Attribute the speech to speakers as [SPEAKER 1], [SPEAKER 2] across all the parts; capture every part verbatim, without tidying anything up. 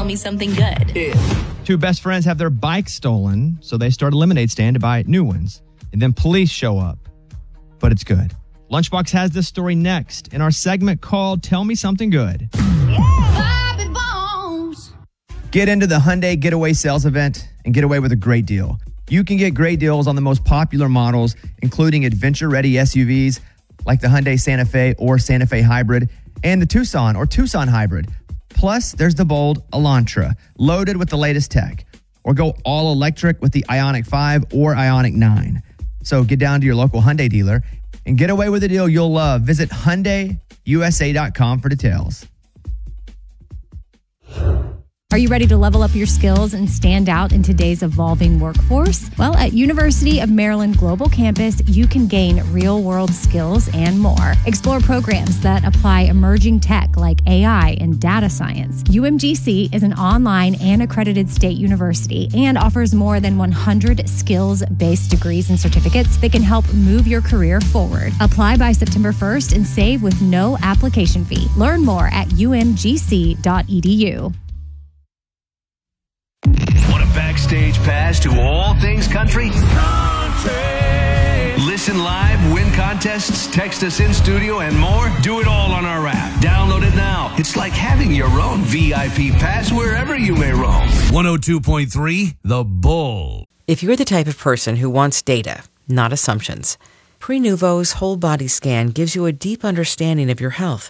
[SPEAKER 1] tell me something good.
[SPEAKER 2] Yeah.
[SPEAKER 3] Two best friends have their bikes stolen, so they start a lemonade stand to buy new ones. And then police show up. But it's good. Lunchbox has this story next in our segment called Tell Me Something Good.
[SPEAKER 4] Bobby Bones.
[SPEAKER 3] Get into the Hyundai Getaway Sales Event and get away with a great deal. You can get great deals on the most popular models, including adventure-ready S U Vs like the Hyundai Santa Fe or Santa Fe Hybrid and the Tucson or Tucson Hybrid. Plus, there's the bold Elantra, loaded with the latest tech. Or go all electric with the Ioniq five or Ioniq nine. So get down to your local Hyundai dealer and get away with a deal you'll love. Visit Hyundai U S A dot com for details.
[SPEAKER 5] Are you ready to level up your skills and stand out in today's evolving workforce? Well, at University of Maryland Global Campus, you can gain real-world skills and more. Explore programs that apply emerging tech like A I and data science. U M G C is an online and accredited state university and offers more than one hundred skills-based degrees and certificates that can help move your career forward. Apply by September first and save with no application fee. Learn more at U M G C dot E D U.
[SPEAKER 6] Want a backstage pass to all things country? Country! Listen live, win contests, text us in studio, and more? Do it all on our app. Download it now. It's like having your own V I P pass wherever you may roam.
[SPEAKER 7] one oh two point three The Bull.
[SPEAKER 8] If you're the type of person who wants data, not assumptions, Prenuvo's whole body scan gives you a deep understanding of your health.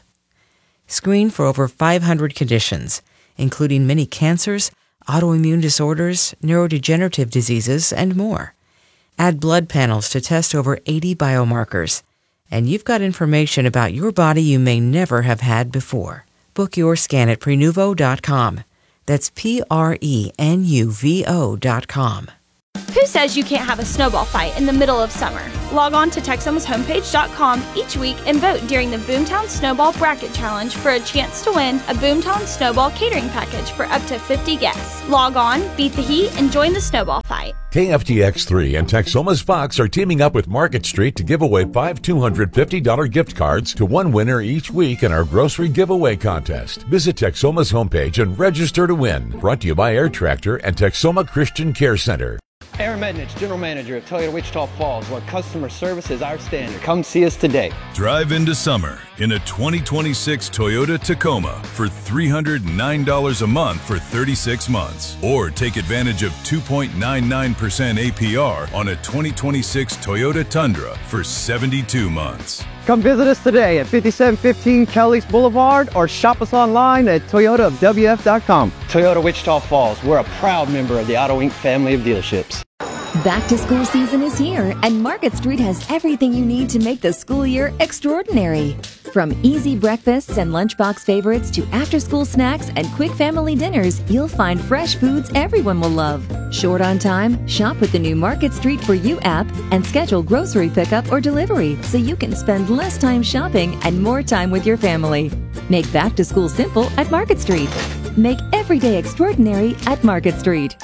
[SPEAKER 8] Screen for over five hundred conditions, including many cancers, autoimmune disorders, neurodegenerative diseases, and more. Add blood panels to test over eighty biomarkers, and you've got information about your body you may never have had before. Book your scan at Prenuvo dot com. That's P R E N U V O dot com.
[SPEAKER 9] Who says you can't have a snowball fight in the middle of summer? Log on to Texoma's homepage dot com each week and vote during the Boomtown Snowball Bracket Challenge for a chance to win a Boomtown Snowball catering package for up to fifty guests. Log on, beat the heat, and join the snowball fight.
[SPEAKER 10] K F T X three and Texoma's Fox are teaming up with Market Street to give away five two hundred fifty dollars gift cards to one winner each week in our grocery giveaway contest. Visit Texoma's homepage and register to win. Brought to you by Air Tractor and Texoma Christian Care Center.
[SPEAKER 11] Aaron Mednich, General Manager at Toyota Wichita Falls, where customer service is our standard. Come see us today.
[SPEAKER 12] Drive into summer in a twenty twenty-six Toyota Tacoma for three hundred nine dollars a month for thirty-six months. Or take advantage of two point nine nine percent A P R on a twenty twenty-six Toyota Tundra for seventy-two months.
[SPEAKER 11] Come visit us today at fifty-seven fifteen Kelly's Boulevard or shop us online at Toyota of W F dot com. Toyota Wichita Falls, we're a proud member of the Auto Incorporated family of dealerships.
[SPEAKER 13] Back to school season is here, and Market Street has everything you need to make the school year extraordinary. From easy breakfasts and lunchbox favorites to after-school snacks and quick family dinners, you'll find fresh foods everyone will love. Short on time? Shop with the new Market Street For You app and schedule grocery pickup or delivery so you can spend less time shopping and more time with your family. Make back to school simple at Market Street. Make every day extraordinary at Market Street.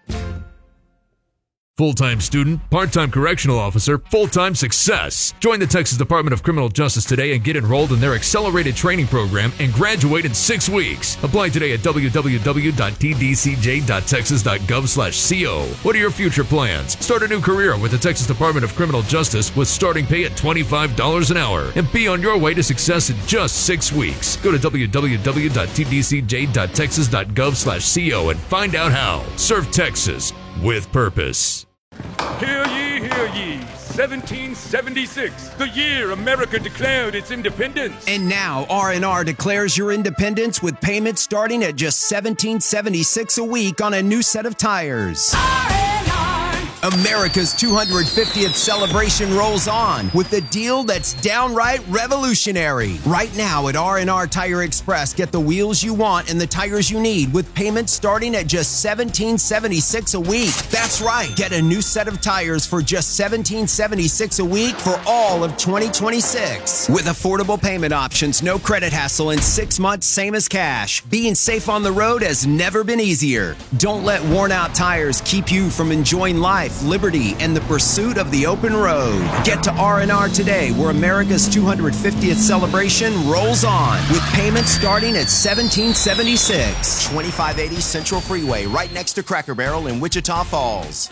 [SPEAKER 14] Full-time student, part-time correctional officer, full-time success. Join the Texas Department of Criminal Justice today and get enrolled in their accelerated training program and graduate in six weeks. Apply today at w w w dot t d c j dot texas dot gov slash co. What are your future plans? Start a new career with the Texas Department of Criminal Justice with starting pay at twenty-five dollars an hour and be on your way to success in just six weeks. Go to w w w dot t d c j dot texas dot gov slash co and find out how. Serve Texas with purpose.
[SPEAKER 15] Hear ye, hear ye. seventeen seventy-six, the year America declared its independence.
[SPEAKER 16] And now R and R declares your independence with payments starting at just seventeen seventy-six a week on a new set of tires. R and R. America's two hundred fiftieth celebration rolls on with a deal that's downright revolutionary. Right now at R and R Tire Express, get the wheels you want and the tires you need with payments starting at just seventeen seventy-six a week. That's right. Get a new set of tires for just seventeen seventy-six a week for all of twenty twenty-six. With affordable payment options, no credit hassle, and six months same as cash. Being safe on the road has never been easier. Don't let worn out tires keep you from enjoying life life, liberty, and the pursuit of the open road. Get to R and R today, where America's two hundred fiftieth celebration rolls on, with payments starting at seventeen seventy-six. twenty-five eighty Central Freeway, right next to Cracker Barrel in Wichita Falls.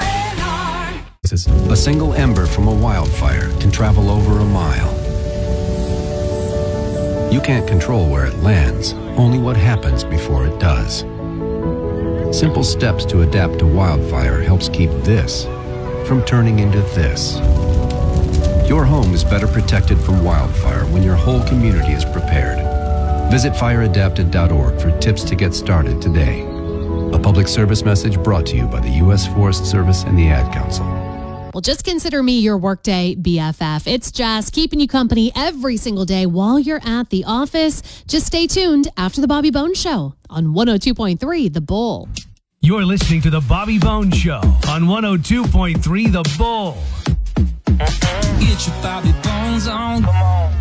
[SPEAKER 1] A single ember from a wildfire can travel over a mile. You can't control where it lands, only what happens before it does. Simple steps to adapt to wildfire helps keep this from turning into this. Your home is better protected from wildfire when your whole community is prepared. Visit fire adapted dot org for tips to get started today. A public service message brought to you by the U S Forest Service and the Ad Council.
[SPEAKER 2] Well, just consider me your workday B F F. It's Jess, keeping you company every single day while you're at the office. Just stay tuned after the Bobby Bones Show on one oh two point three The Bull.
[SPEAKER 7] You're listening to the Bobby Bones Show on one oh two point three The Bull.
[SPEAKER 17] Get your Bobby Bones on. Come on.